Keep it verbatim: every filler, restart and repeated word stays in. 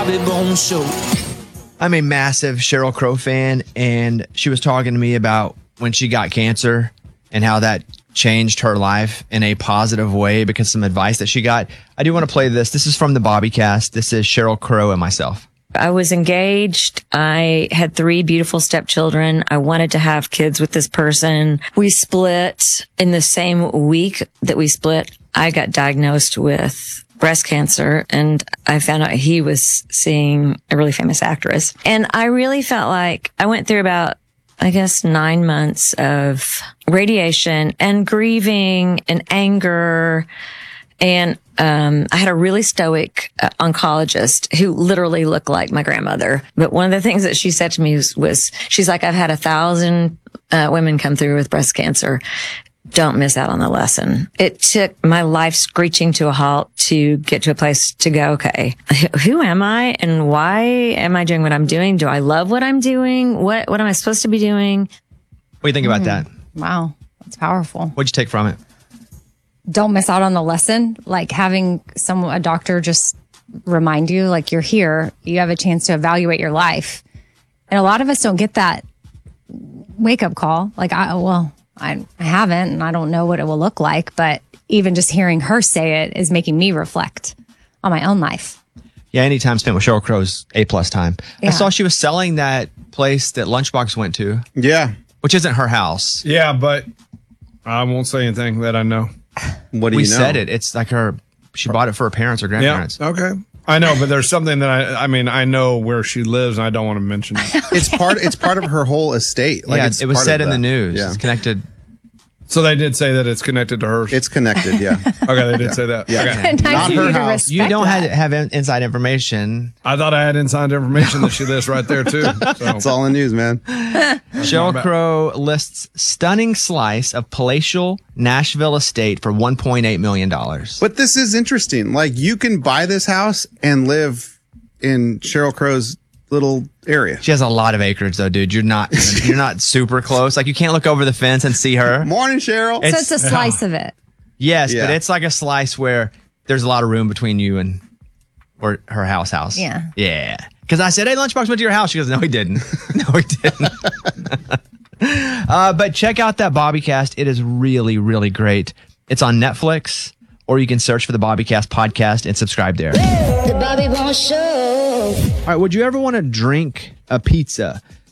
Bobby Bones Show. I'm a massive Sheryl Crow fan, and she was talking to me about when she got cancer and how that changed her life in a positive way because of some advice that she got. I do want to play this. This is from the Bobbycast. This is Sheryl Crow and myself. I was engaged. I had three beautiful stepchildren. I wanted to have kids with this person. We split in the same week that we split. I got diagnosed with breast cancer, and I found out he was seeing a really famous actress. And I really felt like I went through about, I guess, nine months of radiation and grieving and anger. And um I had a really stoic uh, oncologist who literally looked like my grandmother. But one of the things that she said to me was, was she's like, I've had a thousand uh, women come through with breast cancer. Don't miss out on the lesson. It took my life screeching to a halt to get to a place to go, okay, who am I and why am I doing what I'm doing? Do I love what I'm doing? What what am I supposed to be doing? What do you think about that? Wow, that's powerful. What'd you take from it? Don't miss out on the lesson. Like having some a doctor just remind you, like, you're here, you have a chance to evaluate your life. And a lot of us don't get that wake up call. Like, I well, I, I haven't, and I don't know what it will look like. But even just hearing her say it is making me reflect on my own life. Yeah, any time spent with Sheryl Crow's A plus time. Yeah. I saw she was selling that place that Lunchbox went to. Yeah. Which isn't her house. Yeah, but I won't say anything that I know. What do we you know? said it. It's like her, she bought it for her parents or grandparents. Yeah, okay. I know, but there's something that I, I mean, I know where she lives, and I don't want to mention it. It's part. It's part of her whole estate. Like yeah, it's it was part said of in the that. news. Yeah. It's connected. So they did say that it's connected to hers. It's connected. Yeah. Okay, they did say that. Yeah. Okay. Nice Not of her you to house. respect You don't that. have, have in- inside information. I thought I had inside information that she lives right there too. So. It's all in news, man. Sheryl bad. Crow lists stunning slice of palatial Nashville estate for one point eight million dollars. But this is interesting. Like, you can buy this house and live in Sheryl Crow's little area. She has a lot of acreage, though, dude. You're not you're not super close. Like, you can't look over the fence and see her. Morning, Cheryl. So it's a slice of it. Yes, Yeah. but it's like a slice where there's a lot of room between you and or her house house. Yeah. Yeah. Because I said, hey, Lunchbox went to your house. She goes, no, he didn't. No, he didn't. uh, but check out that Bobbycast. It is really, really great. It's on Netflix, or you can search for the Bobbycast podcast and subscribe there. The Bobby Bones Show. All right, would you ever want to drink a pizza